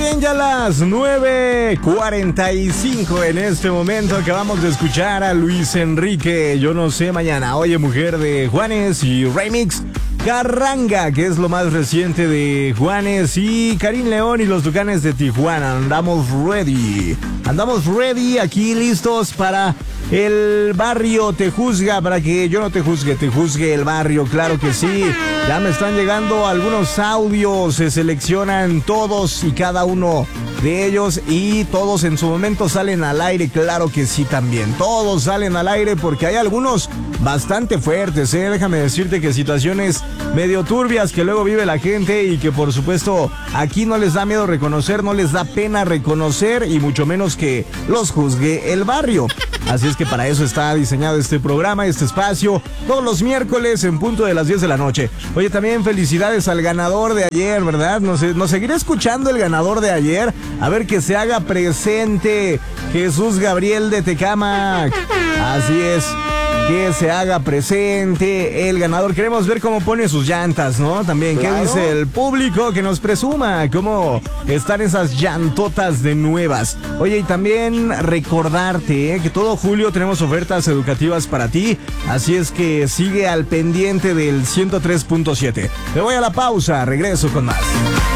bien, ya las 9:45 en este momento. Acabamos de escuchar a Luis Enrique, Yo no sé mañana. Oye, mujer de Juanes y Remix Carranga, que es lo más reciente de Juanes y Karim León y los Tucanes de Tijuana. Andamos ready, aquí listos para el barrio te juzga, para que yo no te juzgue, te juzgue el barrio, claro que sí. Ya me están llegando algunos audios, se seleccionan todos y cada uno de ellos y todos en su momento salen al aire, claro que sí también. Todos salen al aire porque hay algunos bastante fuertes, ¿eh? Déjame decirte que situaciones medio turbias que luego vive la gente y que por supuesto aquí no les da miedo reconocer, no les da pena reconocer y mucho menos que los juzgue el barrio. Así es que para eso está diseñado este programa, este espacio, todos los miércoles en punto de las 10 de la noche. Oye, también felicidades al ganador de ayer, ¿verdad? Nos seguiré escuchando el ganador de ayer. A ver que se haga presente Jesús Gabriel de Tecámac. Así es, que se haga presente el ganador. Queremos ver cómo pone sus llantas, ¿no? También, ¿qué dice el público? Que nos presuma cómo están esas llantotas de nuevas. Oye, y también recordarte que todo julio tenemos ofertas educativas para ti. Así es que sigue al pendiente del 103.7. Me voy a la pausa, regreso con más.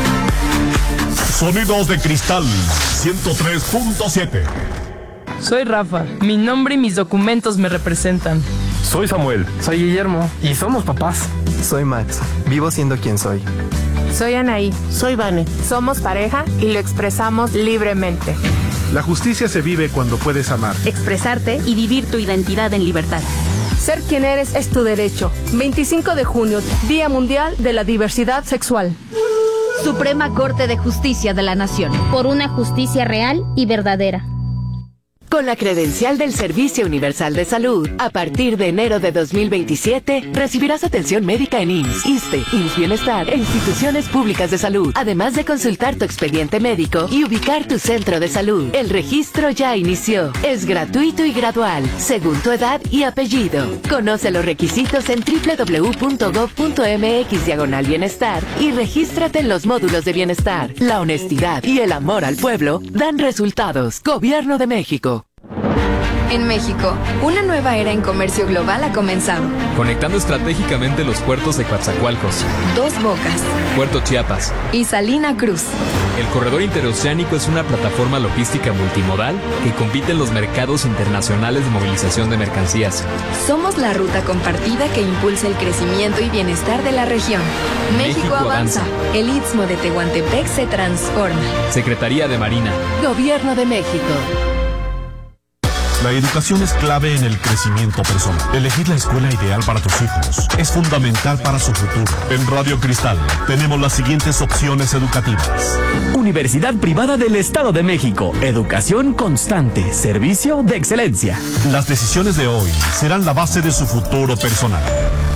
Sonidos de Cristal 103.7. Soy Rafa, mi nombre y mis documentos me representan. Soy Samuel. Soy Guillermo y somos papás. Soy Max, vivo siendo quien soy. Soy Anaí. Soy Vane. Somos pareja y lo expresamos libremente. La justicia se vive cuando puedes amar, expresarte y vivir tu identidad en libertad. Ser quien eres es tu derecho. 25 de junio, Día Mundial de la Diversidad Sexual. Suprema Corte de Justicia de la Nación. Por una justicia real y verdadera. Con la credencial del Servicio Universal de Salud, a partir de enero de 2027, recibirás atención médica en IMSS, ISSSTE, IMSS Bienestar e instituciones públicas de salud, además de consultar tu expediente médico y ubicar tu centro de salud. El registro ya inició. Es gratuito y gradual, según tu edad y apellido. Conoce los requisitos en www.gov.mx/bienestar y regístrate en los módulos de bienestar. La honestidad y el amor al pueblo dan resultados. Gobierno de México. En México, una nueva era en comercio global ha comenzado. Conectando estratégicamente los puertos de Coatzacoalcos, Dos Bocas, Puerto Chiapas y Salina Cruz. El corredor interoceánico es una plataforma logística multimodal que compite en los mercados internacionales de movilización de mercancías. Somos la ruta compartida que impulsa el crecimiento y bienestar de la región. México avanza. El Istmo de Tehuantepec se transforma. Secretaría de Marina. Gobierno de México. La educación es clave en el crecimiento personal. Elegir la escuela ideal para tus hijos es fundamental para su futuro. En Radio Cristal tenemos las siguientes opciones educativas. Universidad Privada del Estado de México. Educación constante. Servicio de excelencia. Las decisiones de hoy serán la base de su futuro personal.